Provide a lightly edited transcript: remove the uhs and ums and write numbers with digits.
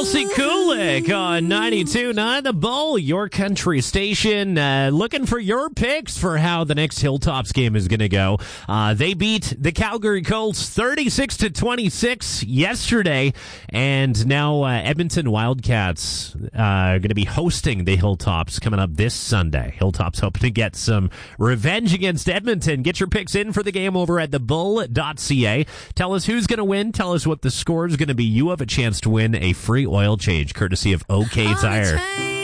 Kelsey Kulik on 92.9 The Bull, your country station. Looking for your picks for how the next Hilltops game is going to go. They beat the Calgary Colts 36-26 yesterday, and now Edmonton Wildcats are going to be hosting the Hilltops coming up this Sunday. Hilltops hoping to get some revenge against Edmonton. Get your picks in for the game over at thebull.ca. Tell us who's going to win. Tell us what the score is going to be. You have a chance to win a free oil change courtesy of OK Tire.